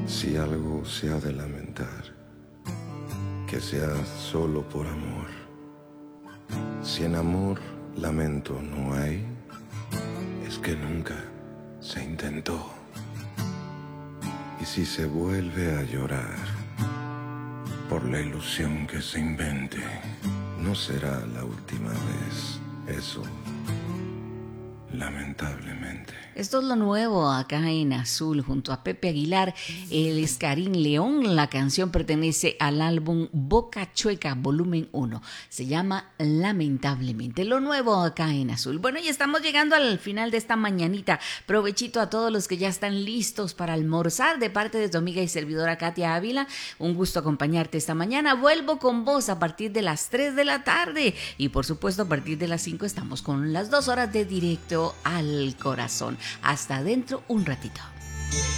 Si algo se ha de lamentar, que sea solo por amor. Si en amor lamento no hay, es que nunca se intentó. Y si se vuelve a llorar por la ilusión que se invente, no será la última vez, eso, lamentablemente. Esto es lo nuevo acá en Azul junto a Pepe Aguilar. Él es Karim León. La canción pertenece al álbum Boca Chueca volumen 1. Se llama Lamentablemente. Lo nuevo acá en Azul. Bueno, y estamos llegando al final de esta mañanita. Provechito a todos los que ya están listos para almorzar. De parte de tu amiga y servidora Katia Ávila, un gusto acompañarte esta mañana. Vuelvo con vos a partir de las 3 de la tarde. Y por supuesto a partir de las 5 estamos con las 2 horas de Directo al Corazón. Hasta dentro un ratito.